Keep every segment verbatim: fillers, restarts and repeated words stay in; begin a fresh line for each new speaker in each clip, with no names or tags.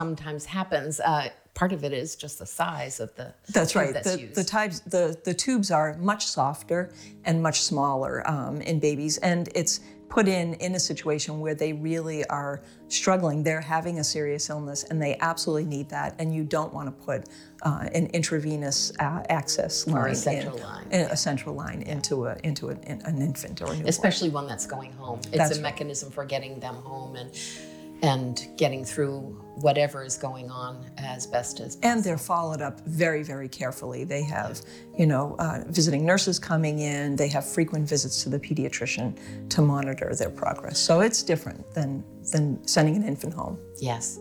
sometimes happens. Uh, part of it is just the size of the
That's
tube
right.
that's
The,
used.
the, types, the, the tubes are much softer and much smaller um, in babies, and it's put in in a situation where they really are struggling. They're having a serious illness, and they absolutely need that, and you don't want to put uh, an intravenous uh, access line,
or a central
in,
line,
in,
yeah.
a central line yeah. into a into a, in, an infant or a newborn.
Especially one that's going home. It's
That's
a
right.
mechanism for getting them home and and getting through whatever is going on as best as possible.
And they're followed up very, very carefully. They have, you know, uh, visiting nurses coming in. They have frequent visits to the pediatrician to monitor their progress. So it's different than than sending an infant home.
Yes.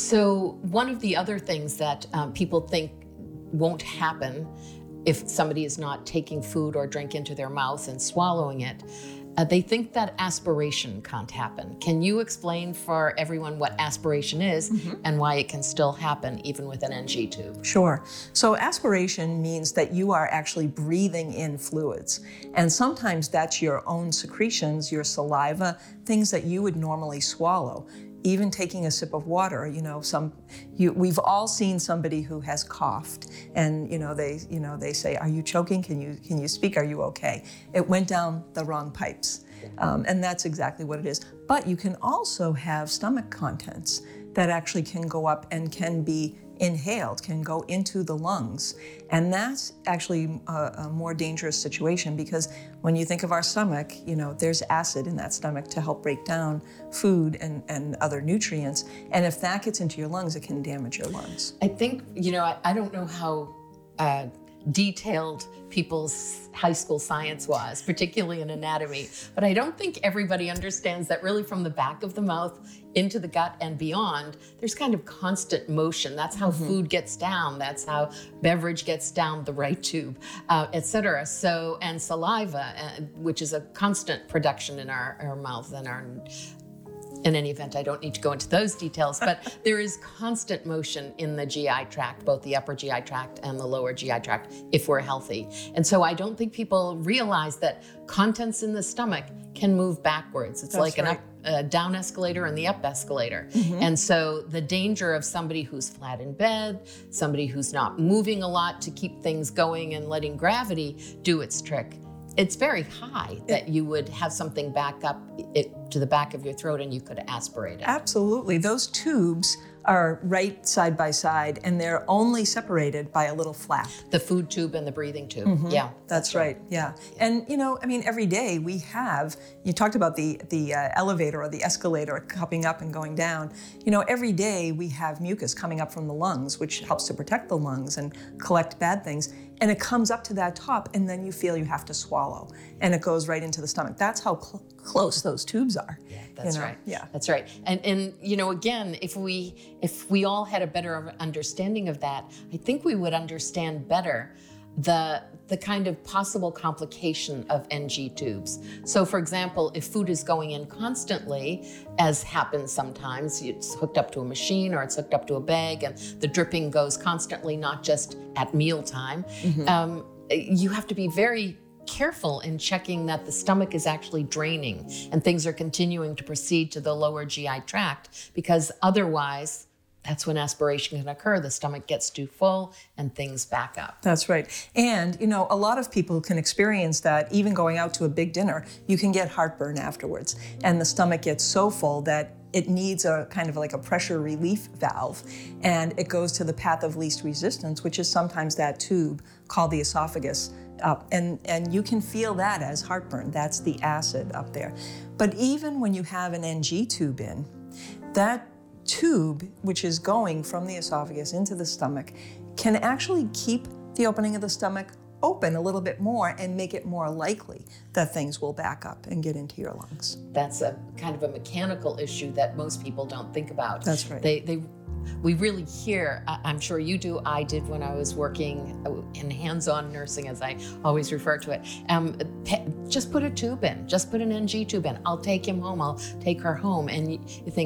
So one of the other things that um, people think won't happen if somebody is not taking food or drink into their mouth and swallowing it, Uh, they think that aspiration can't happen. Can you explain for everyone what aspiration is mm-hmm. and why it can still happen even with an N G tube?
Sure. So aspiration means that you are actually breathing in fluids. And sometimes that's your own secretions, your saliva, things that you would normally swallow. Even taking a sip of water, you know, some, you, we've all seen somebody who has coughed, and you know they, you know, they say, "Are you choking? Can you, can you speak? Are you okay?" It went down the wrong pipes, um, and that's exactly what it is. But you can also have stomach contents that actually can go up and can be inhaled, can go into the lungs, and that's actually a, a more dangerous situation because when you think of our stomach, you know, there's acid in that stomach to help break down food and, and other nutrients, and if that gets into your lungs, it can damage your lungs.
I think, you know, I, I don't know how uh, detailed people's high school science was, particularly in anatomy, but I don't think everybody understands that really from the back of the mouth into the gut and beyond, there's kind of constant motion. That's how mm-hmm. food gets down. That's how beverage gets down the right tube, uh, et cetera. So, and saliva, uh, which is a constant production in our, our mouth and our In any event, I don't need to go into those details, but there is constant motion in the G I tract, both the upper G I tract and the lower G I tract, if we're healthy. And so I don't think people realize that contents in the stomach can move backwards. It's
That's
like
right.
an up, uh, down escalator and the up escalator.
Mm-hmm.
And so the danger of somebody who's flat in bed, somebody who's not moving a lot to keep things going and letting gravity do its trick, it's very high that you would have something back up it, to the back of your throat and you could aspirate it.
Absolutely. Those tubes are right side by side, and they're only separated by a little flap.
The food tube and the breathing tube.
Mm-hmm.
Yeah.
That's, that's right. right. Yeah. yeah. And, you know, I mean, every day we have, you talked about the, the uh, elevator or the escalator coming up and going down. You know, every day we have mucus coming up from the lungs, which helps to protect the lungs and collect bad things. And it comes up to that top, and then you feel you have to swallow, and it goes right into the stomach. That's how cl- close those tubes are.
Yeah, that's
you know?
right.
Yeah,
that's right. And and you know, again, if we if we all had a better understanding of that, I think we would understand better the the kind of possible complication of N G tubes. So for example, if food is going in constantly, as happens sometimes, it's hooked up to a machine or it's hooked up to a bag and the dripping goes constantly, not just at mealtime, mm-hmm. um, you have to be very careful in checking that the stomach is actually draining and things are continuing to proceed to the lower G I tract, because otherwise that's when aspiration can occur. The stomach gets too full and things back up.
That's right. And, you know, a lot of people can experience that even going out to a big dinner, you can get heartburn afterwards. And the stomach gets so full that it needs a kind of like a pressure relief valve. And it goes to the path of least resistance, which is sometimes that tube called the esophagus. Up. And, and you can feel that as heartburn. That's the acid up there. But even when you have an N G tube in, that tube, which is going from the esophagus into the stomach, can actually keep the opening of the stomach open a little bit more and make it more likely that things will back up and get into your lungs.
That's a kind of a mechanical issue that most people don't think about.
That's right.
They, they, we really hear, I'm sure you do, I did when I was working in hands-on nursing, as I always refer to it. Um, just put a tube in, just put an N G tube in. I'll take him home, I'll take her home. And you, you think,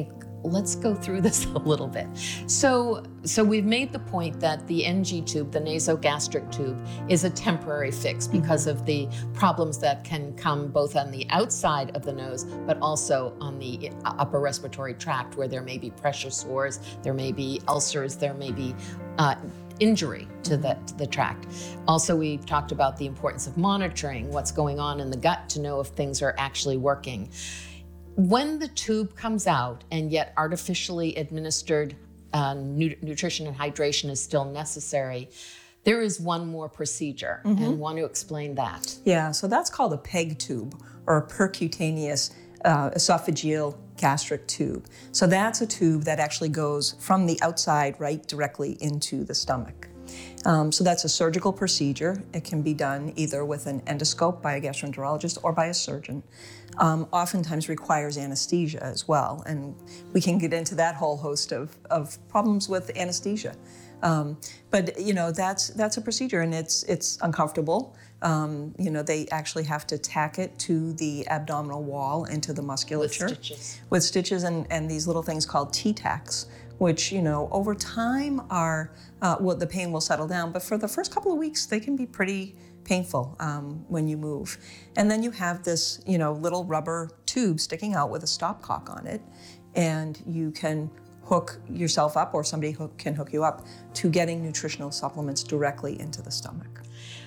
let's go through this a little bit. So, so we've made the point that the N G tube, the nasogastric tube, is a temporary fix because of the problems that can come both on the outside of the nose, but also on the upper respiratory tract, where there may be pressure sores, there may be ulcers, there may be uh, injury to the, to the tract. Also, we've talked about the importance of monitoring what's going on in the gut to know if things are actually working. When the tube comes out and yet artificially administered uh, nu- nutrition and hydration is still necessary, there is one more procedure, mm-hmm. and want to explain that.
Yeah, so that's called a PEG tube, or a percutaneous uh, esophageal gastric tube. So that's a tube that actually goes from the outside right directly into the stomach. Um, so that's a surgical procedure. It can be done either with an endoscope by a gastroenterologist or by a surgeon. Um, oftentimes requires anesthesia as well, and we can get into that whole host of, of problems with anesthesia. Um, but you know, that's that's a procedure, and it's it's uncomfortable. Um, you know, they actually have to tack it to the abdominal wall into the musculature
with stitches,
with stitches and, and these little things called T-tacks, which, you know, over time are, uh, well, the pain will settle down, but for the first couple of weeks, they can be pretty painful um, when you move. And then you have this, you know, little rubber tube sticking out with a stopcock on it, and you can hook yourself up, or somebody hook, can hook you up to getting nutritional supplements directly into the stomach.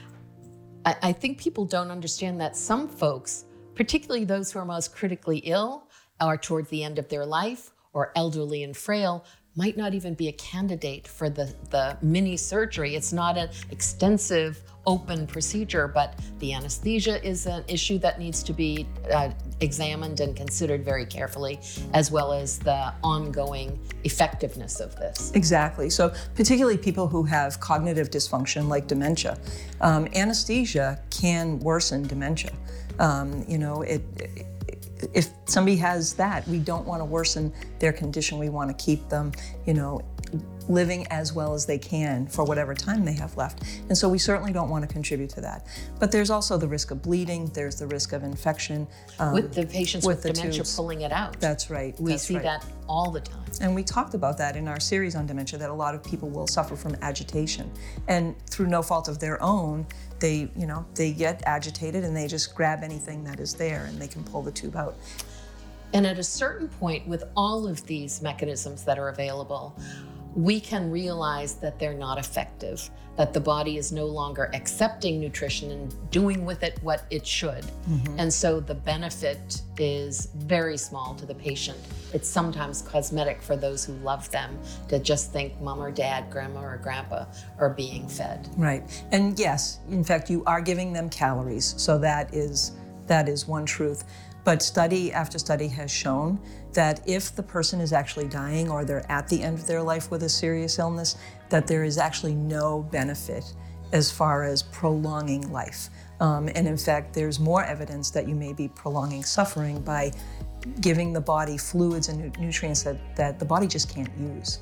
I, I think people don't understand that some folks, particularly those who are most critically ill, are towards the end of their life, or elderly and frail, might not even be a candidate for the, the mini surgery. It's not an extensive open procedure, but the anesthesia is an issue that needs to be uh, examined and considered very carefully, as well as the ongoing effectiveness of this.
Exactly. So particularly people who have cognitive dysfunction like dementia, um, anesthesia can worsen dementia. Um, you know, it, it if somebody has that, we don't want to worsen their condition. We want to keep them, you know, living as well as they can for whatever time they have left. And so we certainly don't want to contribute to that. But there's also the risk of bleeding. There's the risk of infection.
Um, with the patients with, with dementia
tubes.
Pulling it out.
That's right.
We
That's
see
right.
that all the time.
And we talked about that in our series on dementia, that a lot of people will suffer from agitation. And through no fault of their own, they, you know, they get agitated and they just grab anything that is there and they can pull the tube out.
And at a certain point, with all of these mechanisms that are available, we can realize that they're not effective, that the body is no longer accepting nutrition and doing with it what it should. Mm-hmm. And so the benefit is very small to the patient. It's sometimes cosmetic for those who love them to just think mom or dad, grandma or grandpa are being fed.
Right. And yes, in fact, you are giving them calories. So that is that is one truth. But study after study has shown that if the person is actually dying or they're at the end of their life with a serious illness, that there is actually no benefit as far as prolonging life. Um, and in fact, there's more evidence that you may be prolonging suffering by giving the body fluids and nu- nutrients that, that the body just can't use.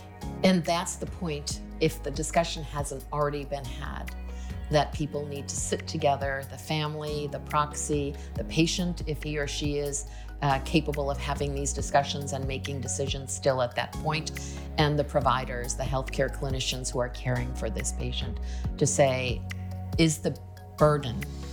And that's the point, if the discussion hasn't already been had, that people need to sit together, the family, the proxy, the patient, if he or she is uh, capable of having these discussions and making decisions still at that point, and the providers, the healthcare clinicians who are caring for this patient, to say, is the burden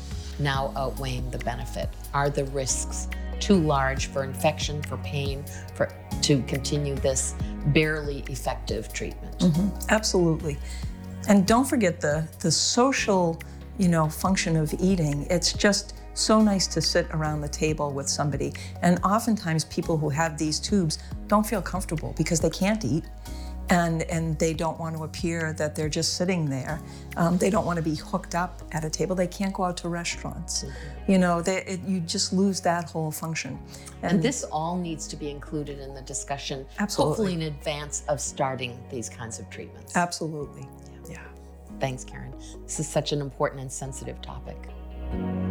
now outweighing the benefit? Are the risks too large for infection, for pain, for to continue this barely effective treatment?
Mm-hmm. Absolutely. And don't forget the, the social, you know, function of eating. It's just so nice to sit around the table with somebody. And oftentimes people who have these tubes don't feel comfortable because they can't eat. And, and they don't want to appear that they're just sitting there. Um, they don't want to be hooked up at a table. They can't go out to restaurants. Mm-hmm. You know, they, it, you just lose that whole function.
And, and this all needs to be included in the discussion,
absolutely.
Hopefully in advance of starting these kinds of treatments.
Absolutely.
Yeah. Thanks, Karen. This is such an important and sensitive topic.